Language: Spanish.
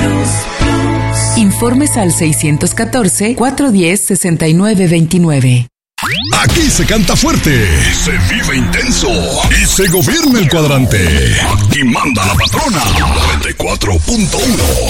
Informes al 614-410-6929. Aquí se canta fuerte, se vive intenso y se gobierna el cuadrante. Aquí manda la patrona 94.1.